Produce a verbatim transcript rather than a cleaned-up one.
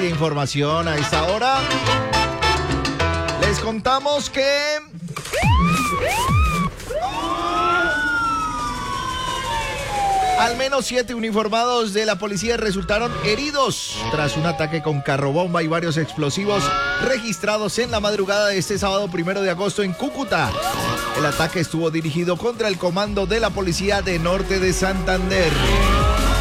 de información a esta hora. Les contamos que... al menos siete uniformados de la policía resultaron heridos tras un ataque con carrobomba y varios explosivos registrados en la madrugada de este sábado primero de agosto en Cúcuta. El ataque estuvo dirigido contra el comando de la policía de Norte de Santander.